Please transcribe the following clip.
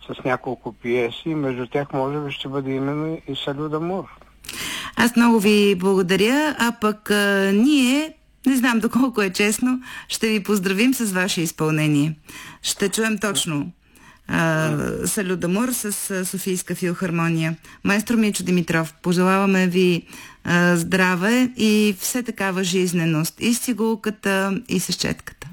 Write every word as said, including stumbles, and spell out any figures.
с няколко пиеси. Между тях може би ще бъде именно и Салю дамор. Аз много ви благодаря, а пък а, ние, не знам доколко е честно, ще ви поздравим с ваше изпълнение. Ще чуем точно Салю дамор с а, Софийска филхармония. Маестро Мичо Димитров, пожелаваме ви а, здраве и все такава жизненост и с цигулката, и с четката.